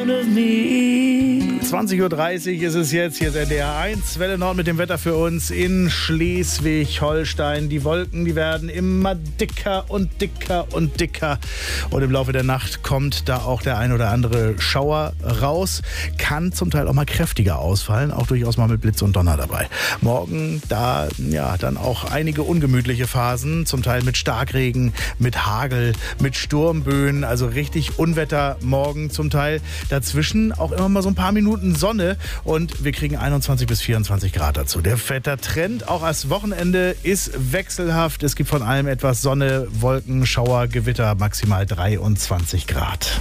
of me. 20.30 Uhr ist es jetzt. Hier ist NDR 1. Welle Nord mit dem Wetter für uns in Schleswig-Holstein. Die Wolken, die werden immer dicker und dicker und dicker. Und im Laufe der Nacht kommt da auch der ein oder andere Schauer raus. Kann zum Teil auch mal kräftiger ausfallen. Auch durchaus mal mit Blitz und Donner dabei. Morgen da, ja, dann auch einige ungemütliche Phasen. Zum Teil mit Starkregen, mit Hagel, mit Sturmböen. Also richtig Unwetter morgen zum Teil. Dazwischen auch immer mal so ein paar Minuten Sonne und wir kriegen 21 bis 24 Grad dazu. Der Wettertrend auch als Wochenende ist wechselhaft. Es gibt von allem etwas Sonne, Wolken, Schauer, Gewitter, maximal 23 Grad.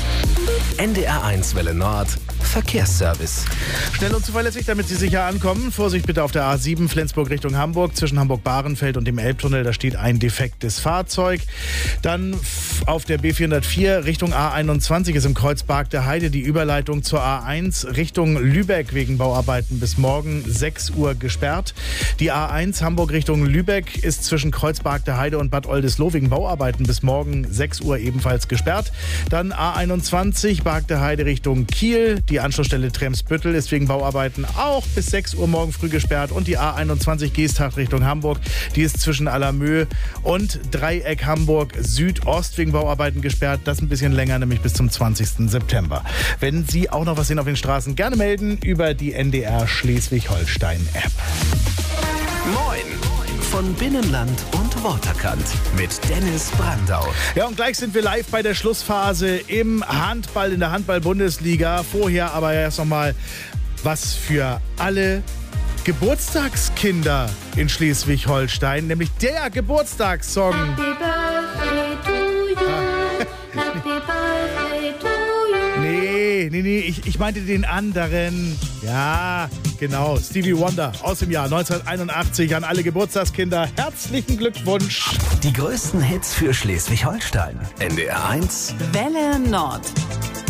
NDR 1 Welle Nord Verkehrsservice. Schnell und zuverlässig, damit Sie sicher ankommen. Vorsicht bitte auf der A7 Flensburg Richtung Hamburg. Zwischen Hamburg-Bahrenfeld und dem Elbtunnel, da steht ein defektes Fahrzeug. Dann auf der B404 Richtung A21 ist im Kreuz Barg der Heide die Überleitung zur A1 Richtung Lübeck wegen Bauarbeiten bis morgen 6 Uhr gesperrt. Die A1 Hamburg Richtung Lübeck ist zwischen Kreuz Barg der Heide und Bad Oldesloe wegen Bauarbeiten bis morgen 6 Uhr ebenfalls gesperrt. Dann A21 Barg der Heide Richtung Kiel. Die Anschlussstelle Tremsbüttel ist wegen Bauarbeiten auch bis 6 Uhr morgen früh gesperrt. Und die A21 Geesthacht Richtung Hamburg, die ist zwischen Allermöhe und Dreieck Hamburg Südost wegen Bauarbeiten gesperrt. Das ein bisschen länger, nämlich bis zum 20. September. Wenn Sie auch noch was sehen auf den Straßen, gerne melden über die NDR Schleswig-Holstein-App. Moin! Von Binnenland und Waterkant mit Dennis Brandau. Ja, und gleich sind wir live bei der Schlussphase im Handball, in der Handball-Bundesliga. Vorher aber erst nochmal was für alle Geburtstagskinder in Schleswig-Holstein, nämlich der Geburtstagssong. Happy birthday to you. Happy birthday to you. Nee, ich meinte den anderen. Ja, genau, Stevie Wonder aus dem Jahr 1981 an alle Geburtstagskinder. Herzlichen Glückwunsch. Die größten Hits für Schleswig-Holstein. NDR 1 Welle Nord.